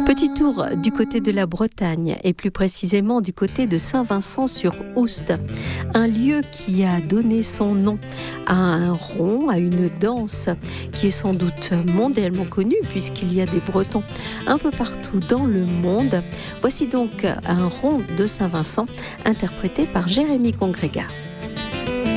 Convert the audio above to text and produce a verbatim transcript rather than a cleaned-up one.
Petit tour du côté de la Bretagne et plus précisément du côté de Saint-Vincent-sur-Oust, un lieu qui a donné son nom à un rond, à une danse qui est sans doute mondialement connue puisqu'il y a des Bretons un peu partout dans le monde. Voici donc un rond de Saint-Vincent interprété par Jérémy Congrégat.